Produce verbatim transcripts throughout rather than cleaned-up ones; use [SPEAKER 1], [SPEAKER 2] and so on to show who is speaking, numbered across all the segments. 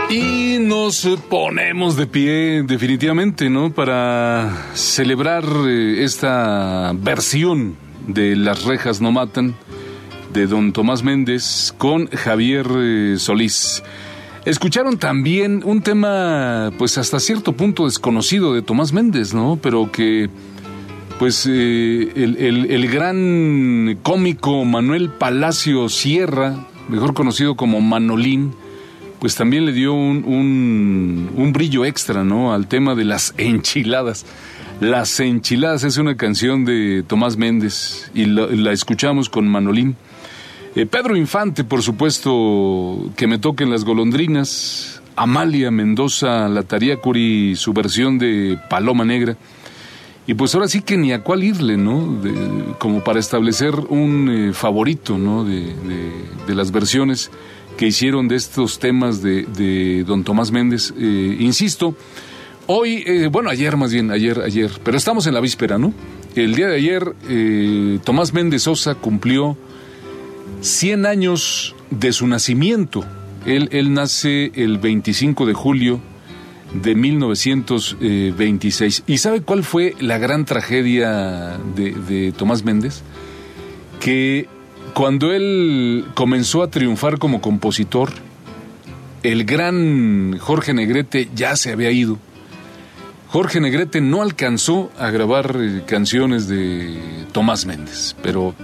[SPEAKER 1] Y nos ponemos de pie definitivamente, ¿no? Para celebrar eh, esta versión de Las rejas no matan de don Tomás Méndez con Javier eh, Solís. Escucharon también un tema, pues hasta cierto punto desconocido de Tomás Méndez, ¿no? Pero que, pues, eh, el, el, el gran cómico Manuel Palacio Sierra, mejor conocido como Manolín, pues también le dio un, un, un brillo extra, ¿no? Al tema de las enchiladas. Las enchiladas es una canción de Tomás Méndez y la, la escuchamos con Manolín. Eh, Pedro Infante, por supuesto, Que me toquen las golondrinas. Amalia Mendoza Latariacuri, su versión de Paloma Negra. Y pues ahora sí que ni a cuál irle, ¿no? De, como para establecer un eh, favorito, ¿no? De, de, de las versiones que hicieron de estos temas de, de don Tomás Méndez. Eh, insisto, hoy, eh, bueno, ayer más bien, ayer, ayer, pero estamos en la víspera, ¿no? El día de ayer, eh, Tomás Méndez Sosa cumplió cien años de su nacimiento. Él, él nace el veinticinco de julio de mil novecientos veintiséis. ¿Y sabe cuál fue la gran tragedia de, de Tomás Méndez? Que cuando él comenzó a triunfar como compositor, el gran Jorge Negrete ya se había ido. Jorge Negrete no alcanzó a grabar eh, canciones de Tomás Méndez, pero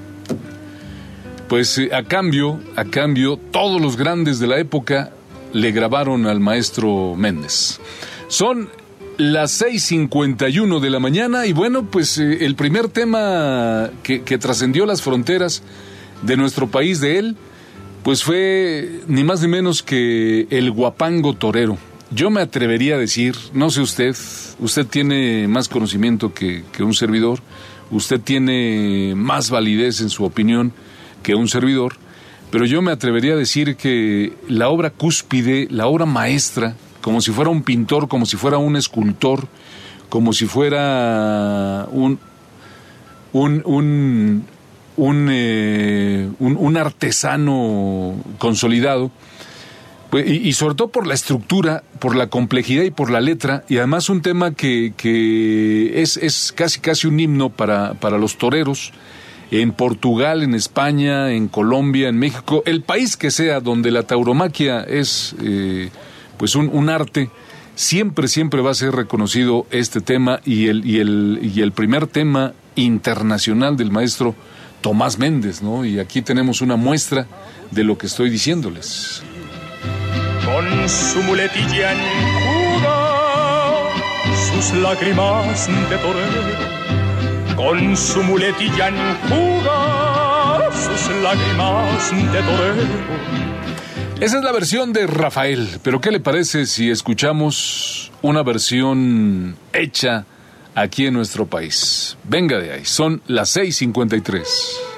[SPEAKER 1] pues eh, a cambio, a cambio, todos los grandes de la época le grabaron al maestro Méndez. Son las seis cincuenta y uno de la mañana y bueno, pues eh, el primer tema que, que trascendió las fronteras de nuestro país de él, pues fue ni más ni menos que el guapango torero. Yo me atrevería a decir, no sé usted, usted tiene más conocimiento que, que un servidor, usted tiene más validez en su opinión que un servidor, pero yo me atrevería a decir que la obra cúspide, la obra maestra, como si fuera un pintor, como si fuera un escultor, como si fuera un un un un, eh, un, un artesano consolidado, pues, y, y sobre todo por la estructura, por la complejidad y por la letra, y además un tema que, que es, es casi casi un himno para, para los toreros, en Portugal, en España, en Colombia, en México, el país que sea donde la tauromaquia es eh, pues un, un arte, siempre, siempre va a ser reconocido este tema y el, y el, y el primer tema internacional del maestro Tomás Méndez, ¿no? Y aquí tenemos una muestra de lo que estoy diciéndoles.
[SPEAKER 2] Con su muletilla enjuga sus lágrimas de torero. Con su muletilla enjuga sus lágrimas de torero.
[SPEAKER 1] Esa es la versión de Rafael, pero ¿qué le parece si escuchamos una versión hecha aquí en nuestro país? Venga de ahí, son las seis cincuenta y tres.